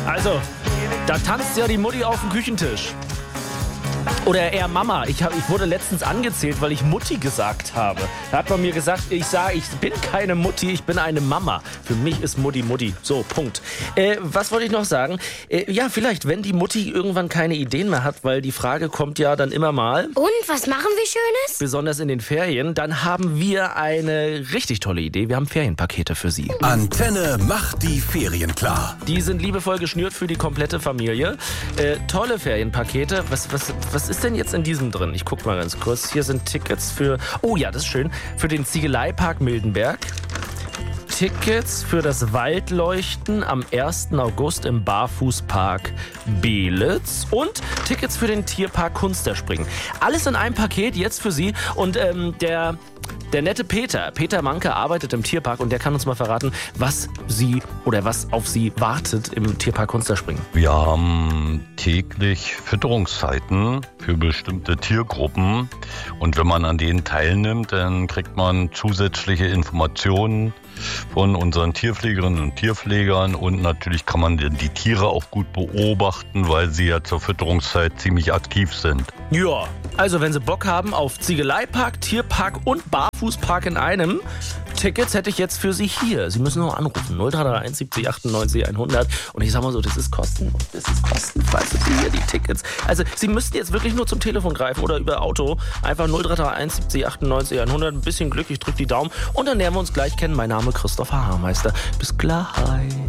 Also, da tanzt ja die Mutti auf dem Küchentisch. Oder eher Mama. Ich wurde letztens angezählt, weil ich Mutti gesagt habe. Da hat man mir gesagt, ich bin keine Mutti, ich bin eine Mama. Für mich ist Mutti Mutti. So, Punkt. Was wollte ich noch sagen? Ja, vielleicht, wenn die Mutti irgendwann keine Ideen mehr hat, weil die Frage kommt ja dann immer mal. Und, was machen wir Schönes? Besonders in den Ferien, dann haben wir eine richtig tolle Idee. Wir haben Ferienpakete für Sie. Antenne macht die Ferien klar. Die sind liebevoll geschnürt für die komplette Familie. Tolle Ferienpakete. Was ist denn jetzt in diesem drin? Ich guck mal ganz kurz. Hier sind Tickets für, oh ja, das ist schön, für den Ziegeleipark Mildenberg. Tickets für das Waldleuchten am 1. August im Barfußpark Belitz und Tickets für den Tierpark Kunsterspringen. Alles in einem Paket jetzt für Sie. Und der nette Peter Manke arbeitet im Tierpark und der kann uns mal verraten, was auf Sie wartet im Tierpark Kunsterspringen. Wir haben täglich Fütterungszeiten für bestimmte Tiergruppen und wenn man an denen teilnimmt, dann kriegt man zusätzliche Informationen von unseren Tierpflegerinnen und Tierpflegern und natürlich kann man die Tiere auch gut beobachten, weil sie ja zur Fütterungszeit ziemlich aktiv sind. Ja, also wenn Sie Bock haben auf Ziegeleipark, Tierpark und Barfußpark in einem, Tickets hätte ich jetzt für Sie hier. Sie müssen nur anrufen, 0331 70 98 100 und ich sag mal so, das ist kostenfrei für Sie hier, die Tickets. Also Sie müssten jetzt wirklich nur zum Telefon greifen oder über Auto, einfach 0331 70 98 100, ein bisschen Glück, ich drücke die Daumen und dann lernen wir uns gleich kennen. Mein Name ist Christopher Haarmeister. Bis gleich.